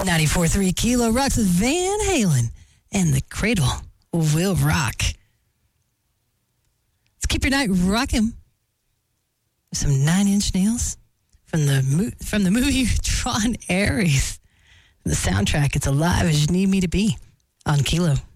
94.3 Kilo rocks with Van Halen, and the cradle will rock. Let's keep your night rocking with some 9 Inch Nails from the movie Tron Ares. The soundtrack, it's Alive As You Need Me to Be on Kilo.